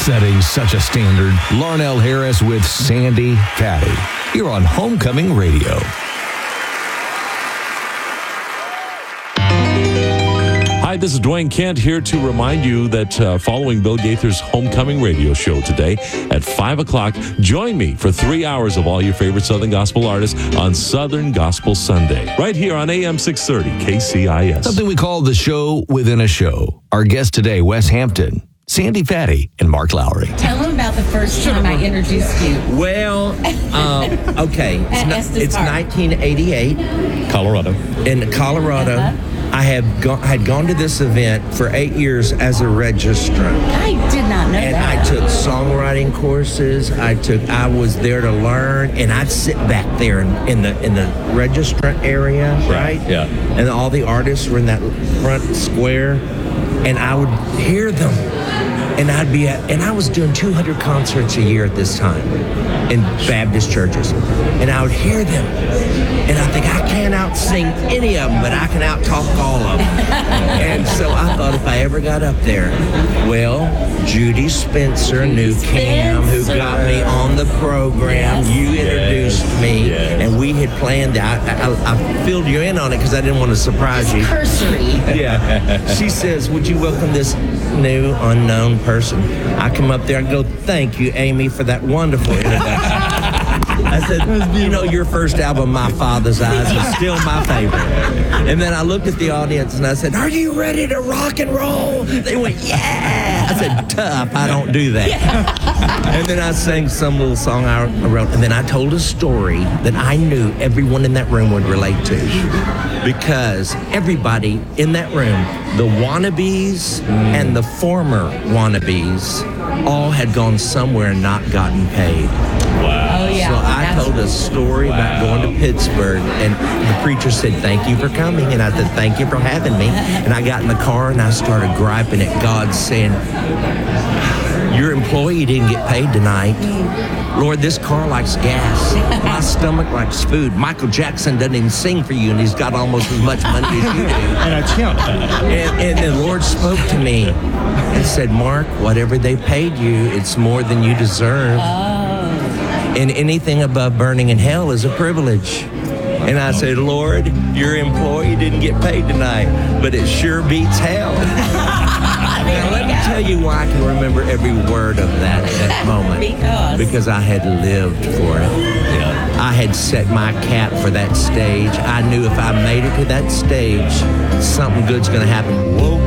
setting such a standard. Larnell Harris with Sandy Patty. You're on Homecoming Radio. Hi, this is Dwayne Kent here to remind you that following Bill Gaither's Homecoming Radio Show today at 5 o'clock, join me for 3 hours of all your favorite Southern Gospel artists on Southern Gospel Sunday, right here on AM 630 KCIS. Something we call the show within a show. Our guest today, Wes Hampton, Sandy Patty, and Mark Lowry. Tell them about the first time I introduced you. Well, okay. It's 1988. Colorado. In Colorado. Uh-huh. I had gone to this event for 8 years as a registrant. I did not know And that. I took songwriting courses. I was there to learn, and I'd sit back there in the registrant area, right? Yeah. And all the artists were in that front square, and I would hear them. And I was doing 200 concerts a year at this time in Baptist churches. And I would hear them. And I think, I can't out-sing any of them, but I can out-talk all of them. And so I thought if I ever got up there, well, Judy Spencer knew Cam, who got me on the program. Yes. You introduced me, and we had planned that. I filled you in on it because I didn't want to surprise you. Cursory. Yeah. She says, would you welcome this new unknown person? I come up there and go, thank you, Amy, for that wonderful introduction. I said, you know, your first album, My Father's Eyes, is still my favorite. And then I looked at the audience and I said, are you ready to rock and roll? They went, yeah. I said, tough, I don't do that. Yeah. And then I sang some little song I wrote, and then I told a story that I knew everyone in that room would relate to. Because everybody in that room, the wannabes and the former wannabes, all had gone somewhere and not gotten paid. Oh, yeah. So I told a story about going to Pittsburgh, and the preacher said, thank you for coming. And I said, thank you for having me. And I got in the car and I started griping at God, saying, your employee didn't get paid tonight. Lord, this car likes gas. My stomach likes food. Michael Jackson doesn't even sing for you, and he's got almost as much money as you do. And I count. And the Lord spoke to me and said, Mark, whatever they paid you, it's more than you deserve. And anything above burning in hell is a privilege. And I said, Lord, your employee didn't get paid tonight, but it sure beats hell. Now, let me tell you why I can remember every word of that moment. Because I had lived for it. Yeah. I had set my cap for that stage. I knew if I made it to that stage, something good's going to happen. Whoa.